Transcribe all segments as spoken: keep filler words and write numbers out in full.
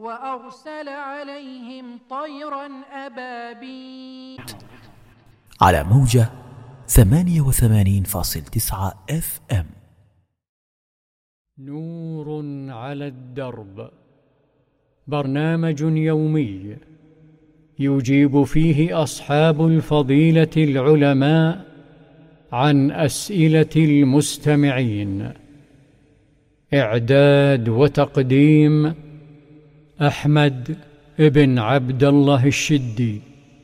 وأرسل عليهم طيرا أبابيل على موجة ثمانية وثمانين فاصلة تسعة اف ام. نور على الدرب، برنامج يومي يجيب فيه أصحاب الفضيلة العلماء عن أسئلة المستمعين. إعداد وتقديم أحمد بن عبد الله الشدي.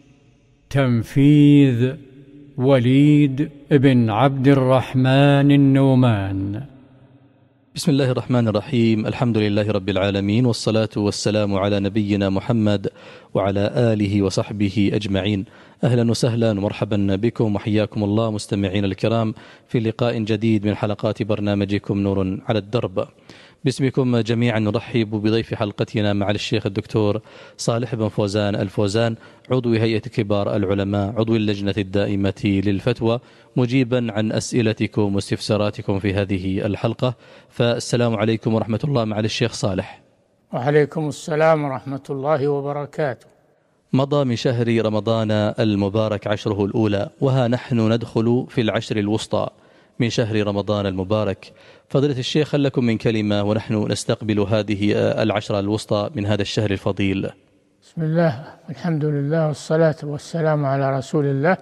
تنفيذ وليد بن عبد الرحمن النومان. بسم الله الرحمن الرحيم. الحمد لله رب العالمين، والصلاة والسلام على نبينا محمد وعلى آله وصحبه أجمعين. أهلا وسهلا ومرحبا بكم وحياكم الله مستمعين الكرام في لقاء جديد من حلقات برنامجكم نور على الدرب. باسمكم جميعا نرحب بضيف حلقتنا مع الشيخ الدكتور صالح بن فوزان الفوزان، عضو هيئة كبار العلماء، عضو اللجنة الدائمة للفتوى، مجيبا عن أسئلتكم واستفساراتكم في هذه الحلقة. فالسلام عليكم ورحمة الله مع الشيخ صالح. وعليكم السلام ورحمة الله وبركاته. مضى من شهر رمضان المبارك عشره الأولى، وها نحن ندخل في العشر الوسطى من شهر رمضان المبارك. فضيلة الشيخ، هل لكم من كلمة ونحن نستقبل هذه العشرة الوسطى من هذا الشهر الفضيل؟ بسم الله، الحمد لله، والصلاة والسلام على رسول الله.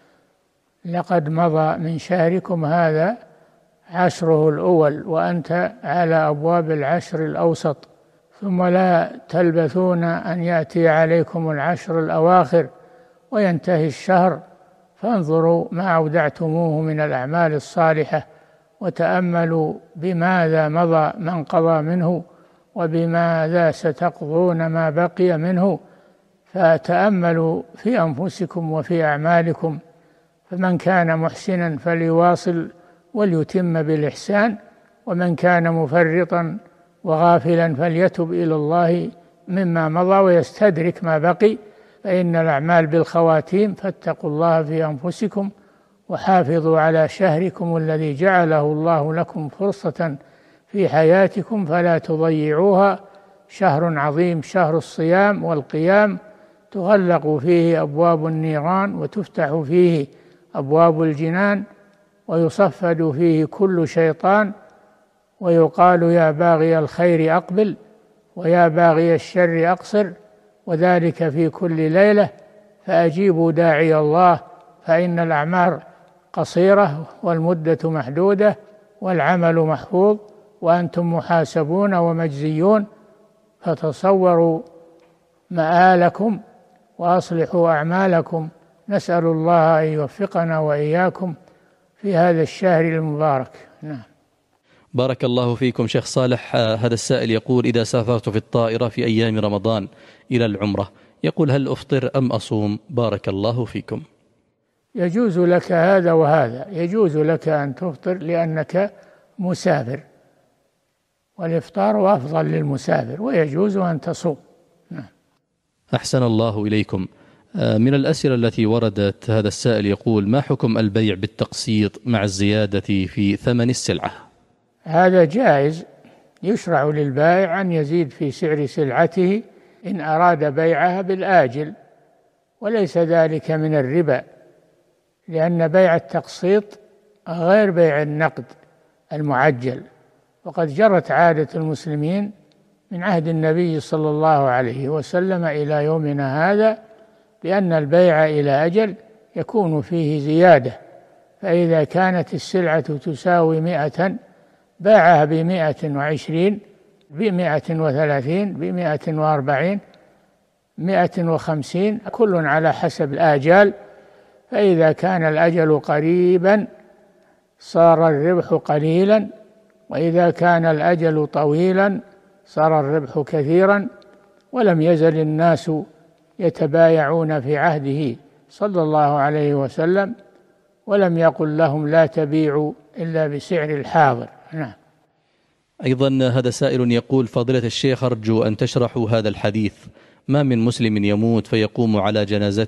لقد مضى من شهركم هذا عشره الأول وأنت على أبواب العشر الأوسط، ثم لا تلبثون أن يأتي عليكم العشر الأواخر وينتهي الشهر، فانظروا ما أودعتموه من الأعمال الصالحة، وتأملوا بماذا مضى من قضى منه وبماذا ستقضون ما بقي منه، فتأملوا في أنفسكم وفي أعمالكم. فمن كان محسنا فليواصل وليتم بالإحسان، ومن كان مفرطا وغافلا فليتب إلى الله مما مضى ويستدرك ما بقي، فإن الأعمال بالخواتيم. فاتقوا الله في أنفسكم وحافظوا على شهركم الذي جعله الله لكم فرصة في حياتكم فلا تضيعوها. شهر عظيم، شهر الصيام والقيام، تغلق فيه أبواب النيران وتفتح فيه أبواب الجنان، ويصفد فيه كل شيطان، ويقال يا باغي الخير أقبل ويا باغي الشر أقصر، وذلك في كل ليلة. فأجيبوا داعي الله، فإن الأعمار قصيرة والمدة محدودة والعمل محفوظ وأنتم محاسبون ومجزيون. فتصوروا مآلكم وأصلحوا أعمالكم. نسأل الله أن يوفقنا وإياكم في هذا الشهر المبارك. نعم. بارك الله فيكم شيخ صالح. هذا السائل يقول: إذا سافرت في الطائرة في أيام رمضان إلى العمرة، يقول هل أفطر أم أصوم؟ بارك الله فيكم. يجوز لك هذا وهذا، يجوز لك أن تفطر لأنك مسافر، والإفطار أفضل للمسافر، ويجوز أن تصوم. نعم. أحسن الله إليكم. من الأسئلة التي وردت، هذا السائل يقول: ما حكم البيع بالتقسيط مع الزيادة في ثمن السلعة؟ هذا جائز، يشرع للبائع أن يزيد في سعر سلعته إن أراد بيعها بالآجل، وليس ذلك من الربا، لأن بيع التقسيط غير بيع النقد المعجل. وقد جرت عادة المسلمين من عهد النبي صلى الله عليه وسلم إلى يومنا هذا بأن البيع إلى أجل يكون فيه زيادة، فإذا كانت السلعة تساوي مئة باعها بمئة وعشرين، بمئة وثلاثين، بمئة وأربعين، مئة وخمسين، كل على حسب الآجال. فإذا كان الأجل قريبا صار الربح قليلا، وإذا كان الأجل طويلا صار الربح كثيرا. ولم يزل الناس يتبايعون في عهده صلى الله عليه وسلم، ولم يقل لهم لا تبيعوا إلا بسعر الحاضر. نعم. أيضا هذا سائل يقول: فضيلة الشيخ، أرجو أن تشرحوا هذا الحديث: ما من مسلم يموت فيقوم على جنازته